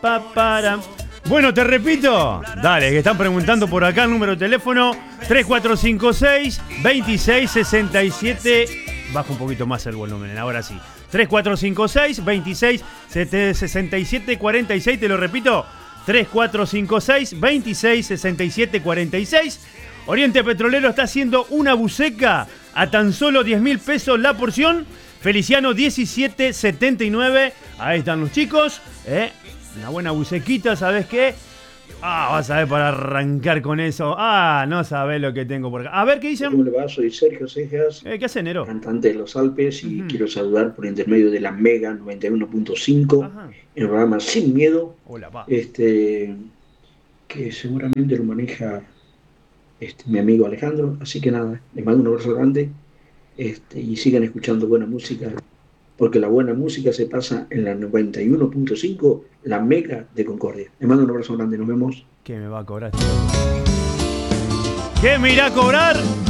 para. Bueno, te repito. Dale, que están preguntando por acá el número de teléfono 3456-2667. Baja un poquito más el volumen, ahora sí. 3456-2667-46. Te lo repito. 3456-2667-46. Oriente Petrolero está haciendo una buceca a tan solo 10.000 pesos la porción. Feliciano 1779. Ahí están los chicos. Una buena bucequita, ¿sabes qué? Vas a ver para arrancar con eso. No sabés lo que tengo por acá. A ver, ¿qué dicen? ¿Cómo le va? Soy Sergio Cejas, ¿Qué hace, Nero? cantante de Los Alpes, y quiero saludar por intermedio de la Mega 91.5, el programa Sin Miedo, Hola, pa. que seguramente lo maneja mi amigo Alejandro. Así que nada, les mando un abrazo grande, y sigan escuchando buena música, porque la buena música se pasa en la 91.5, la Mega de Concordia. Les mando un abrazo grande, nos vemos. ¿Qué me va a cobrar? ¿Qué me irá a cobrar?